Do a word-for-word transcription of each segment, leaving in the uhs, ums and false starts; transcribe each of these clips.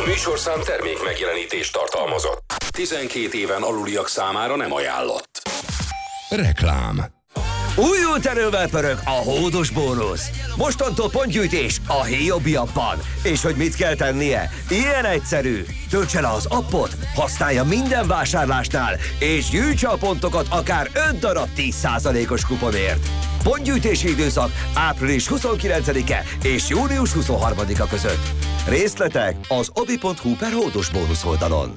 műsorszám termék megjelenítést tartalmazott. tizenkét éven aluliak számára nem ajánlott. Reklám. Újult erővel pörög a hódos bónusz. Mostantól pontgyűjtés a Hiobi appban. És hogy mit kell tennie? Ilyen egyszerű. Töltse le az appot, használja minden vásárlásnál, és gyűjtse a pontokat akár öt darab tíz százalékos kuponért. Pontgyűjtési időszak április huszonkilencedike és június huszonharmadika között. Részletek az obi pont hu per hódos bónusz oldalon.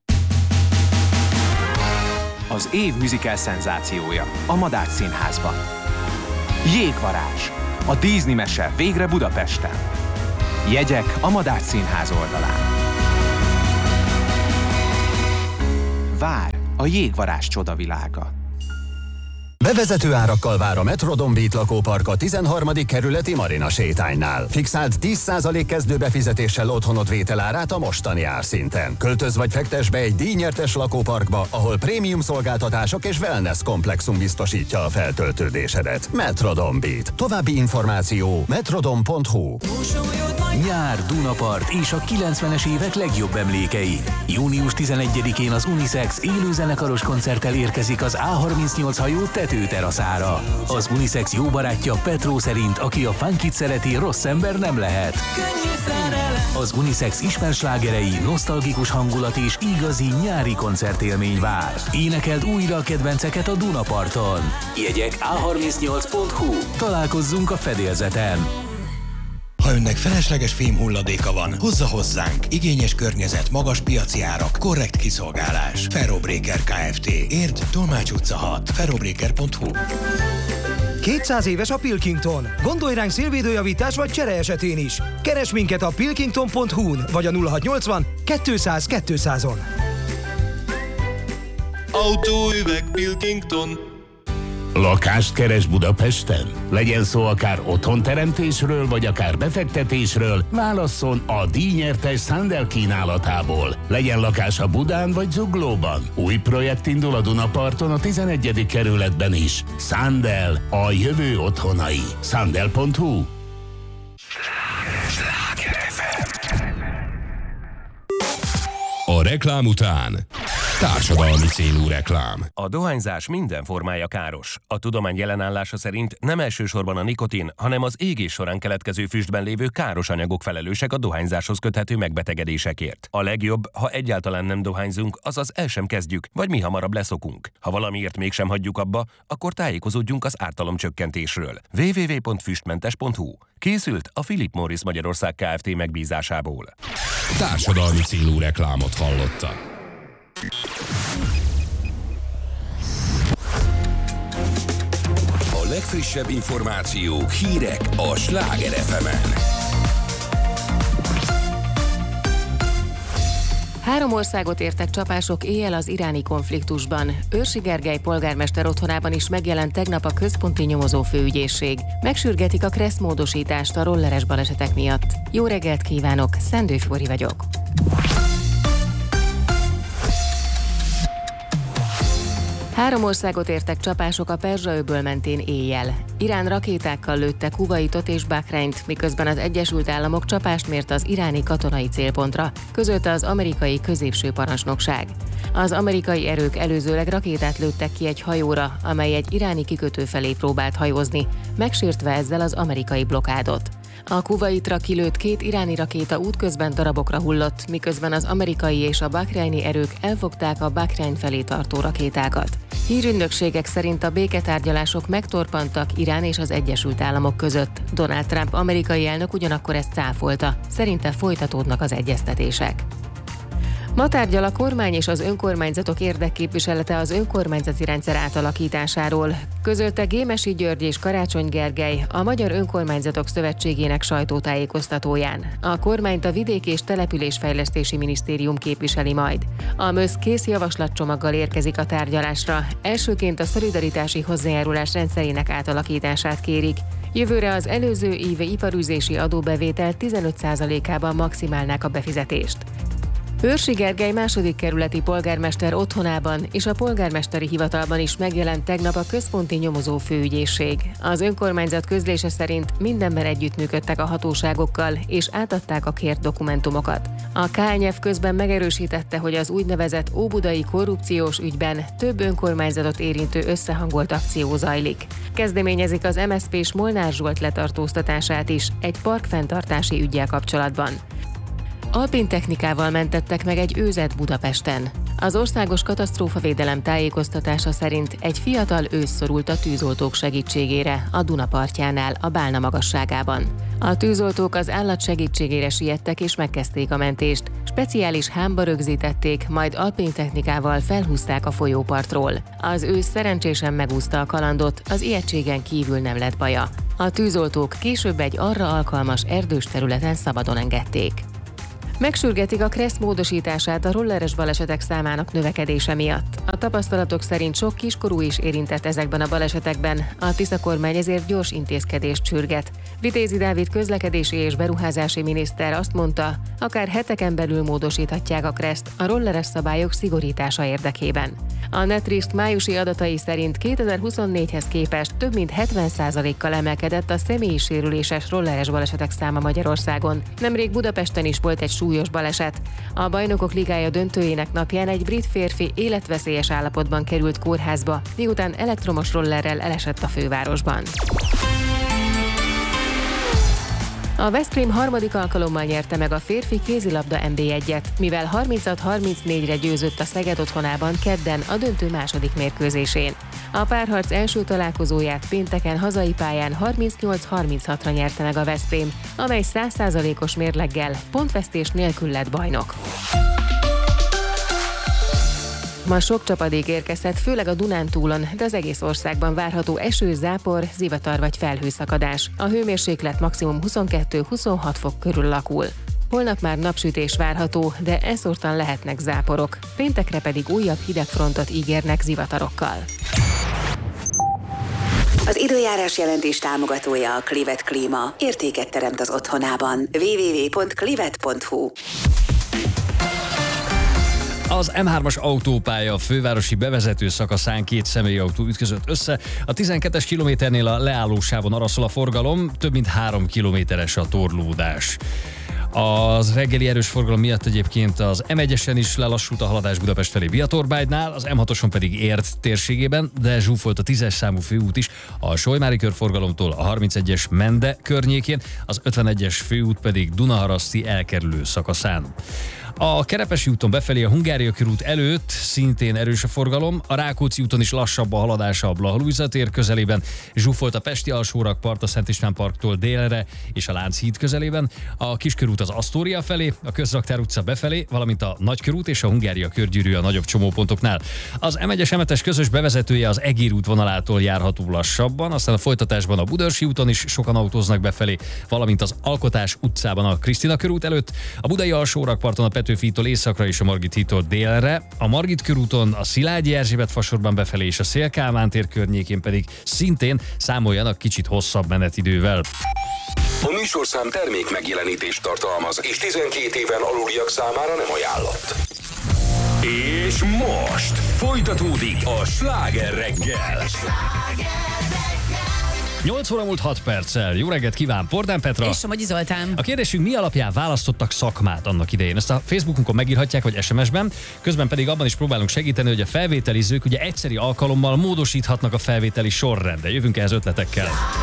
Az év musical szenzációja a Madách Színházban. Jégvarázs, a Disney mese végre Budapesten. Jegyek a Madách Színház oldalán. Vár a Jégvarázs csodavilága. Bevezető árakkal vár a Metrodon Beat lakópark a tizenharmadik kerületi Marina sétánynál. Fixált tíz százalék kezdőbefizetéssel otthonod vételárát a mostani árszinten. Költöz vagy fektes be egy díjnyertes lakóparkba, ahol prémium szolgáltatások és wellness komplexum biztosítja a feltöltődésedet. Metrodon Beat. További információ metrodon pont hu. Nyár, Dunapart és a kilencvenes évek legjobb emlékei. június tizenegyedikén az Unisex élőzenekaros koncerttel érkezik az á harmincnyolc hajó tetőteraszára. Az Unisex jó barátja Petró szerint, aki a funkit szereti, rossz ember nem lehet. Az Unisex ismerslágerei, nosztalgikus hangulat és igazi nyári koncertélmény vár. Énekeld újra a kedvenceket a Dunaparton. Jegyek á harmincnyolc pont hu. Találkozzunk a fedélzeten. Ha önnek felesleges fémhulladéka van, hozza hozzánk. Igényes környezet, magas piaci árak, korrekt kiszolgálás. Ferrobreaker Kft. Érd, Tolmács utca hat. ferrobreaker pont hu. kétszáz éves a Pilkington. Gondolj ránk szélvédőjavítás vagy csere esetén is. Keres minket a pilkington pont hu-n vagy a nulla hatszáznyolcvan kétszáz kétszázon. Autóüveg Pilkington. Lakást keres Budapesten? Legyen szó akár otthonteremtésről, vagy akár befektetésről, válasszon a díjnyertes Sandel kínálatából. Legyen lakása Budán vagy Zuglóban. Új projekt indul a Dunaparton a tizenegyedik kerületben is. Sandel, a jövő otthonai. Sandel pont hu. A reklám után társadalmi célú reklám. A dohányzás minden formája káros. A tudomány jelenállása szerint nem elsősorban a nikotin, hanem az égés során keletkező füstben lévő káros anyagok felelősek a dohányzáshoz köthető megbetegedésekért. A legjobb, ha egyáltalán nem dohányzunk, azaz el sem kezdjük, vagy mi hamarabb leszokunk. Ha valamiért mégsem hagyjuk abba, akkor tájékozódjunk az ártalomcsökkentésről. double-u double-u double-u pont füstmentes pont hu. Készült a Philip Morris Magyarország Kft. Megbízásából. Társadalmi célú reklámot hallottak. A legfrissebb információk, hírek a Sláger ef emen. Három országot értek csapások éjjel az iráni konfliktusban. Őrsi Gergely polgármester otthonában is megjelent tegnap a központi nyomozó főügyészség. Megsürgetik a kressz módosítást a rolleres balesetek miatt. Jó reggelt kívánok, Szendő Flóri vagyok. Három országot értek csapások a Perzsa-öböl mentén éjjel. Irán rakétákkal lőtte Kuvaitot és Bahreint, miközben az Egyesült Államok csapást mért az iráni katonai célpontra, közölte az amerikai középső parancsnokság. Az amerikai erők előzőleg rakétát lőttek ki egy hajóra, amely egy iráni kikötő felé próbált hajózni, megsértve ezzel az amerikai blokádot. A Kuvaitra kilőtt két iráni rakéta útközben darabokra hullott, miközben az amerikai és a bahreini erők elfogták a Bahrein felé tartó rakétákat. Hírügynökségek szerint a béketárgyalások megtorpantak Irán és az Egyesült Államok között. Donald Trump amerikai elnök ugyanakkor ezt cáfolta, szerinte folytatódnak az egyeztetések. Ma tárgyal a kormány és az önkormányzatok érdekképviselete az önkormányzati rendszer átalakításáról, közölte Gémesi György és Karácsony Gergely, a Magyar Önkormányzatok Szövetségének sajtótájékoztatóján. A kormányt a Vidék- és Településfejlesztési Minisztérium képviseli majd. A MÖSZ kész javaslatcsomaggal érkezik a tárgyalásra, elsőként a szolidaritási hozzájárulás rendszerének átalakítását kérik. Jövőre az előző évi iparűzési adóbevétel tizenöt százalékában maximálnák a befizetést. Őrsi Gergely második kerületi polgármester otthonában és a polgármesteri hivatalban is megjelent tegnap a központi nyomozó főügyészség. Az önkormányzat közlése szerint mindenben együttműködtek a hatóságokkal és átadták a kért dokumentumokat. A ká en ef közben megerősítette, hogy az úgynevezett óbudai korrupciós ügyben több önkormányzatot érintő összehangolt akció zajlik. Kezdeményezik az em es zé pés Molnár Zsolt letartóztatását is egy parkfenntartási üggyel kapcsolatban. Alpin technikával mentettek meg egy őzet Budapesten. Az Országos Katasztrófavédelem tájékoztatása szerint egy fiatal ősz szorult a tűzoltók segítségére a Duna partjánál, a Bálna magasságában. A tűzoltók az állat segítségére siettek és megkezdték a mentést. Speciális hámba rögzítették, majd alpin technikával felhúzták a folyópartról. Az ősz szerencsésen megúszta a kalandot, az ijegységen kívül nem lett baja. A tűzoltók később egy arra alkalmas erdős területen szabadon engedték. Megsürgetik a Kressz módosítását a rolleres balesetek számának növekedése miatt. A tapasztalatok szerint sok kiskorú is érintett ezekben a balesetekben, a Tisza kormány ezért gyors intézkedést sürget. Vitézi Dávid közlekedési és beruházási miniszter azt mondta, akár heteken belül módosíthatják a Kreszt a rolleres szabályok szigorítása érdekében. A Netrist májusi adatai szerint kétezer-huszonnégyhez képest több mint hetven százalékkal emelkedett a személyi sérüléses rolleres balesetek száma Magyarországon. Nemrég Budapesten is volt egy súlyos baleset. A Bajnokok Ligája döntőjének napján egy brit férfi életveszélyes állapotban került kórházba, miután elektromos rollerrel elesett a fővárosban. A Veszprém harmadik alkalommal nyerte meg a férfi kézilabda en bé egyet, mivel harminchat harmincnégyre győzött a Szeged otthonában kedden a döntő második mérkőzésén. A párharc első találkozóját pénteken hazai pályán harmincnyolc harminchatra nyerte meg a Veszprém, amely száz százalékos mérleggel pontvesztés nélkül lett bajnok. Ma sok csapadék érkezhet, főleg a Dunántúlon, de az egész országban várható eső, zápor, zivatar vagy felhőszakadás. A hőmérséklet maximum huszonkettő-huszonhat fok körül alakul. Holnap már napsütés várható, de eszortan lehetnek záporok. Péntekre pedig újabb hidegfrontot ígérnek zivatarokkal. Az időjárás jelentés támogatója a Clivet Klíma. Értéket teremt az otthonában. double-u double-u double-u pont clivet pont hu. Az em hármas autópálya fővárosi bevezető szakaszán két személyautó ütközött össze. A tizenkettes kilométernél a leállósávon araszol a forgalom, több mint három kilométeres a torlódás. Az reggeli erős forgalom miatt egyébként az em egyesen is lelassult a haladás Budapest felé Biatorbágynál, az em hatoson pedig Érd térségében, de zsúfolt a tízes számú főút is a Solymári körforgalomtól a harmincegyes Mende környékén, az ötvenegyes főút pedig Dunaharaszti elkerülő szakaszán. A Kerepesi úton befelé a Hungária körút előtt szintén erős a forgalom, a Rákóczi úton is lassabb a haladása a Blaha-Lujza tér közelében, zsúfolt a Pesti alsórakpart a Szent István parktól délre és a Lánchíd közelében, a Kiskörút az Asztória felé, a Közraktár utca befelé, valamint a Nagykörút és a Hungária körgyűrű a nagyobb csomópontoknál. Az em egyes em hetes közös bevezetője az Egér út vonalától járható lassabban, aztán a folytatásban a Budaörsi úton is sokan autóznak befelé, valamint az Alkotás utcában a Krisztina körút előtt, a Budai alsórakparton a Petőfitól északra és a Margit hídtól délre, a Margit körúton a Szilágyi Erzsébet fasorban befelé és a Széll Kálmán tér környékén pedig szintén számoljanak kicsit hosszabb menetidővel. A műsorszám termék megjelenítést tartalmaz, és tizenkét éven aluliak számára nem ajánlott. És most folytatódik a Sláger reggel. nyolc óra múlt hat perccel. Jó reggelt kíván, Pordán Petra. És Somogyi Zoltán. A kérdésünk, mi alapján választottak szakmát annak idején? Ezt a Facebookunkon megírhatják, vagy es em es-ben. Közben pedig abban is próbálunk segíteni, hogy a felvételizők ugye egyszeri alkalommal módosíthatnak a felvételi sorrendben. Jövünk ehhez ötletekkel.